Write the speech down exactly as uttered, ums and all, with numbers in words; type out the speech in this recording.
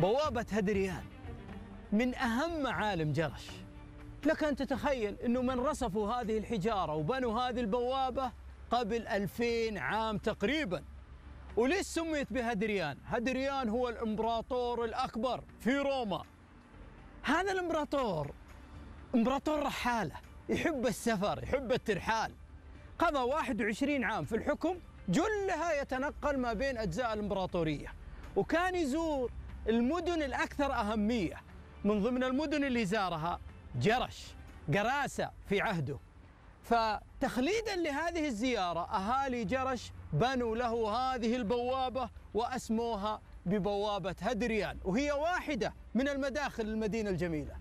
بوابة هذريان من أهم معالم جرش. لك أن تتخيل أنه من رصفوا هذه الحجارة وبنوا هذه البوابة قبل ألفين عام تقريبا. وليش سميت بهذريان؟ هذريان هو الإمبراطور الأكبر في روما. هذا الإمبراطور إمبراطور رحالة، يحب السفر، يحب الترحال. قضى واحد وعشرين عام في الحكم، جلها يتنقل ما بين أجزاء الإمبراطورية، وكان يزور المدن الأكثر أهمية. من ضمن المدن اللي زارها جرش، قراسة في عهده. فتخليدا لهذه الزيارة أهالي جرش بنوا له هذه البوابة وأسموها ببوابة هذريان، وهي واحدة من المداخل المدينة الجميلة.